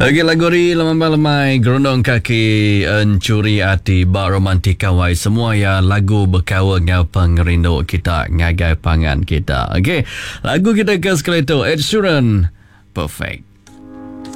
Okey, lagu ri lemai gerundong kaki encuri hati bak romantik kawai semua ya lagu berkawa ngau pengerindu kita ngagai pangan kita. Okey, lagu kita ke sekali tu Ed Sheeran Perfect.